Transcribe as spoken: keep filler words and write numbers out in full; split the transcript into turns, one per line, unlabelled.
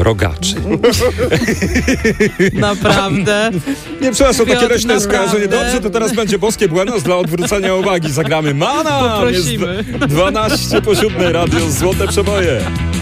rogaczy.
Naprawdę.
Nie, przepraszam, takie
Piotr,
leśne
naprawdę.
skojarzenie. Dobrze, to teraz będzie boskie buenos dla odwrócenia uwagi. Zagramy Mana!
Poprosimy.
Jest dwanaście po siódmej, radio Złote Przeboje.